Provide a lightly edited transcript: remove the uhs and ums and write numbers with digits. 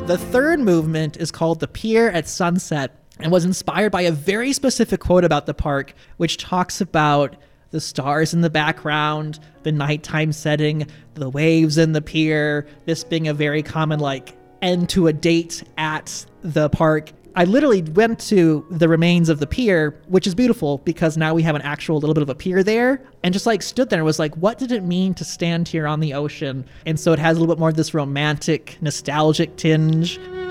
The third movement is called The Pier at Sunset and was inspired by a very specific quote about the park, which talks about the stars in the background, the nighttime setting, the waves in the pier, this being a very common end to a date at the park. I literally went to the remains of the pier, which is beautiful because now we have an actual little bit of a pier there, and just stood there and was what did it mean to stand here on the ocean? And so it has a little bit more of this romantic, nostalgic tinge.